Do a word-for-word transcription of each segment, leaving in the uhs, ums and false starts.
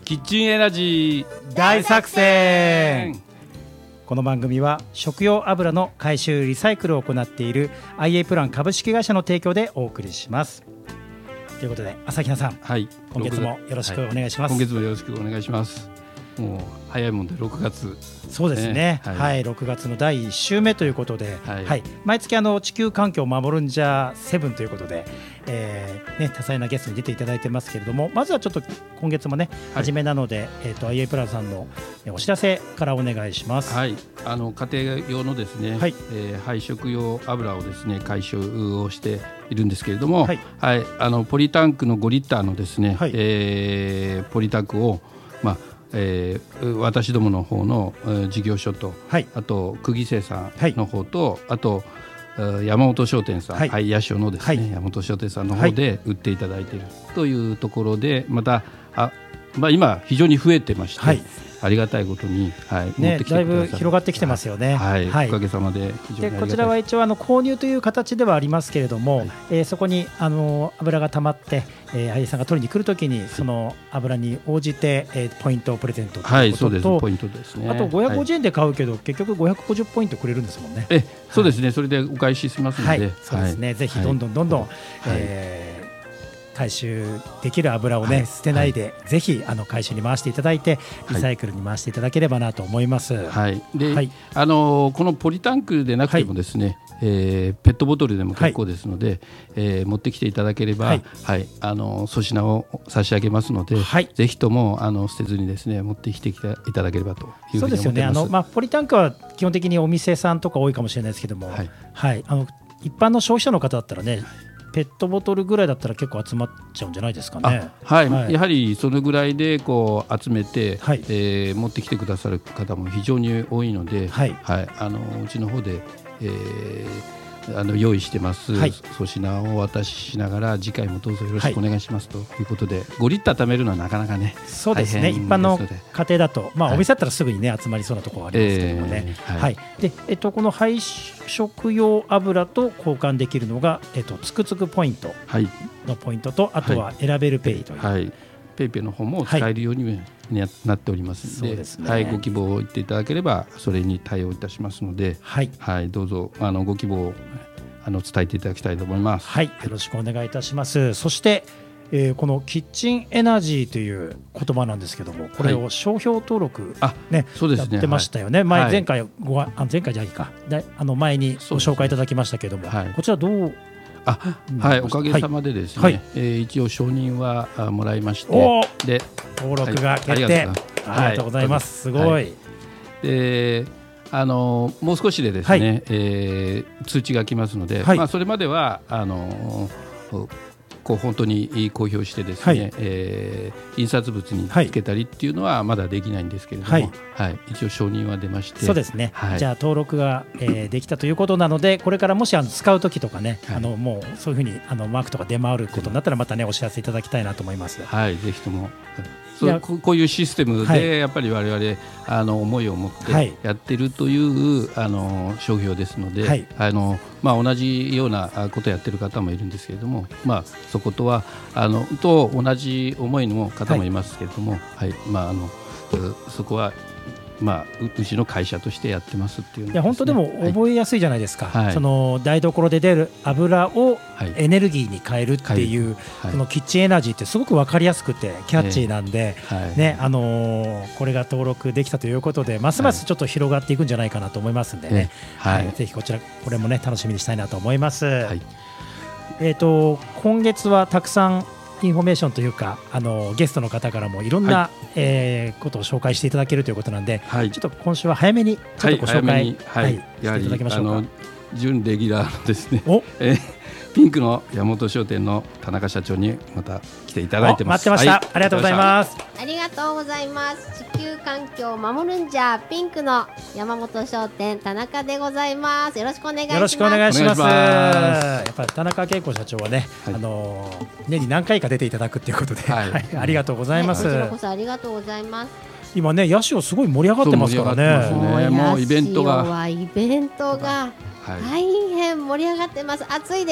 キッチンエナジー大作戦。この番組は食用油の回収リサイクルを行っている アイエー プラン株式会社の提供でお送りします。ということで朝比奈さん、 はい、 今月もよろしくお願いします。 はい、今月もよろしくお願いします。もう早いもんでろくがつ、 そうですね、 ね、 はいはい、ろくがつのだいいっ週目ということで、 はいはい、毎月あの地球環境を守るんじゃセブンということで、えーね、多彩なゲストに出ていただいてますけれども、まずはちょっと今月もね、はい、初めなので、えー、と アイエー プランさんのお知らせからお願いします。 はい、あの家庭用のですね、はい、えー、配食用油をですね回収をしているんですけれども、はいはい、あのポリタンクのごリッターのですね、はい、えー、ポリタンクを、まあえー、私どもの方の、えー、事業所と、はい、あと釘生さんの方と、はい、あと山本商店さん、はい、はい、八潮のですね、はい、山本商店さんの方で売っていただいているというところで、またあ、まあ、今非常に増えてまして、はい、ありがたいことに、はい、 ね、 持ってきてくださだいぶ広がってきてますよね。 はいはい、おかげさまで非常にありがたいでこちらは一応あの購入という形ではありますけれども、はい、えー、そこにあの油が溜まって、えー、俳優さんが取りに来るときにその油に応じて、えー、ポイントをプレゼントということと、はい、そうです、ポイントですね。あとごひゃくごじゅうえんで買うけど、はい、結局ごひゃくごじゅうポイントくれるんですもんね。 えそうですね、はい、それでお返ししますので、はい、 そうですね、はい、ぜひどんどんどんどん、はい、えー回収できる油をね、はい、捨てないで、はい、ぜひあの回収に回していただいてリサイクルに回していただければなと思います。 はい、で、はい、あのこのポリタンクでなくてもですね、はい、えー、ペットボトルでも結構ですので、はい、えー、持ってきていただければ、はいはい、あの粗品を差し上げますので、はい、ぜひともあの捨てずにですね持ってきていただければというふうに思っています。 そうですよね、あの、まあ、ポリタンクは基本的にお店さんとか多いかもしれないですけども、はいはい、あの一般の消費者の方だったらね、ペットボトルぐらいだったら結構集まっちゃうんじゃないですかね。 はい、はい、やはりそのぐらいでこう集めて、はい、えー、持ってきてくださる方も非常に多いので、はいはい、あのうちの方で、えーあの用意してます、はい、粗品をお渡ししながら次回もどうぞよろしくお願いしますということで、はい、ごリッター貯めるのはなかなかね、 そうですね、一般の家庭だと、まあ、お店だったらすぐに、ね、集まりそうなところはありますけどもね、えーはいはい、でえっと、この配食用油と交換できるのが、えっと、つくつくポイントのポイントと、あとは選べるペイという、はいはい、 ペイペイの方も使えるようになっておりますので、ね、はい、ご希望を言っていただければそれに対応いたしますので、はいはい、どうぞあのご希望をあの伝えていただきたいと思います。 はい、よろしくお願いいたします。そして、えー、このキッチンエナジーという言葉なんですけども、これを商標登録、ね、はい、そうですね、やってましたよね、はい、前, 前回ごあ前回じゃないかであの前にご紹介いただきましたけども、はい、こちらどうあ、はい、おかげさまでですね、はい、えー、一応承認はもらいまして、で登録が決定、はい、ありがとうございます、はい、すごい、はい、であのもう少しでですね、はい、えー、通知が来ますので、はい、まあ、それまではあのこう本当に公表してですね、はい、えー、印刷物につけたりっていうのはまだできないんですけれども、はいはい、一応承認は出まして、 そうですね、はい、じゃあ登録が、えー、できたということなので、これからもしあの使うときとかね、はい、あのもうそういうふうにあのマークとか出回ることになったらまたねお知らせいただきたいなと思います。 はい、ぜひともそうこういうシステムでやっぱり我々あの思いを持ってやっているというあの商標ですので、はい、あのまあ、同じようなことをやっている方もいるんですけれども、まあ、そことはあのと同じ思いの方もいますけれども、はいはい、まあ、あのそこはまあ、うちの会社としてやってますっていう、ね、 いや本当でも覚えやすいじゃないですか、はい、その台所で出る油をエネルギーに変えるっていう、はい、このキッチンエナジーってすごく分かりやすくてキャッチーなんで、えーはいね、あのー、これが登録できたということでますますちょっと広がっていくんじゃないかなと思いますんでね、はいはい、ぜひこちらこれもね楽しみにしたいなと思います、はい、えーと、今月はたくさんインフォメーションというかあのゲストの方からもいろんな、はい、えー、ことを紹介していただけるということなんで、はい、ちょっと今週は早めにちょっとご紹介、はいはいはい、していただきましょうか。あの準レギュラーのですね、お、えー、ピンクの山本商店の田中社長にまた来ていただいてます。 待ってました、はい、ありがとうございます。 ありがとうございます。地球環境を守るんじゃピンクの山本商店田中でございます。よろしくお願いします。 よろしくお願いします。やっぱり田中恵子社長はね、はい、あの年に何回か出ていただくということで、はいはい、ありがとうございます。 はい、こちらこそありがとうございます。 今ね、ヤシオすごい盛り上がってますからね。 ね、もうイベントがヤシオはイベントが大変盛り上がってます。暑いです。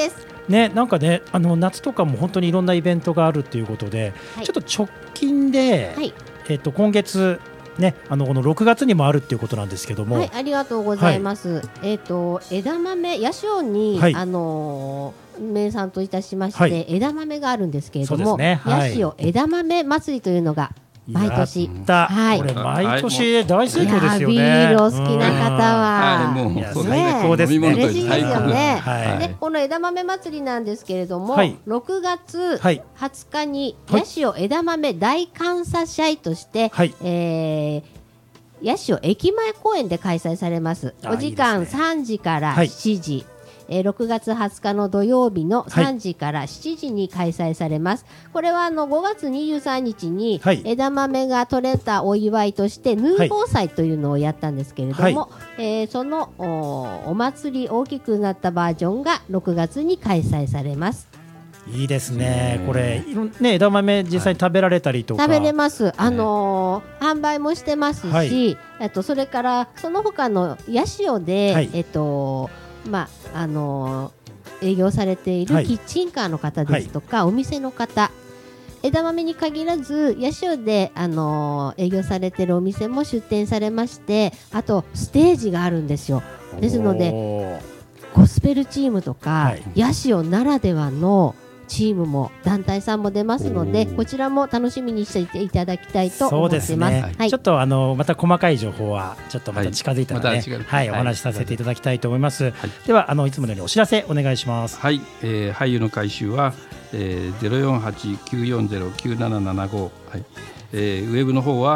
ね、なんかね、あの夏とかも本当にいろんなイベントがあるということで、はい、ちょっと直近で、はい、えー、と今月ね、あのこのろくがつにもあるっていうことなんですけども、 はい、ありがとうございます。はい、えっ、ー、と枝豆ヤシオに、はい、あのー、名産といたしまして、はい、枝豆があるんですけれども、ね、はい、ヤシオ枝豆祭りというのが毎年、 はい、これ毎年大盛況ですよね。 ビールを好きな方は、 うん、もう最高ですね。 嬉しいですよね。はい、でこの枝豆祭りなんですけれども、はい、ろくがつはつかにヤシオ枝豆大感謝祭として、はい、えー、ヤシオ駅前公園で開催されます。お時間さんじからしちじ。はい、えー、ろくがつはつかの土曜日のさんじからしちじに開催されます。はい、これはあのごがつにじゅうさんにちに枝豆が取れたお祝いとしてヌーボー祭というのをやったんですけれども、はい、えー、その お, お祭り大きくなったバージョンがろくがつに開催されます。 いいですね。これ、ね、枝豆実際食べられたりとか、 はい、食べれます。あのー、販売もしてますし、はい、あとそれからその他のヤシオで、はい、えっとまああのー、営業されているキッチンカーの方ですとか、はい、お店の方、枝豆に限らずヤシオで、あのー、営業されているお店も出店されまして、あとステージがあるんですよ。ですのでゴスペルチームとか、はい、ヤシオならではのチームも団体さんも出ますので、こちらも楽しみにしていただきたいと思っています。そうですね、はい、 ちょっとあのまた細かい情報はちょっとまた近づいたらね、はい、はい、お話しさせていただきたいと思います。はい、ではあのいつものようにお知らせお願いします。 はい、えー、俳優の改修は、えー、ゼロよんはちきゅうよんゼロきゅうななななご、はい、えー、ウェブの方は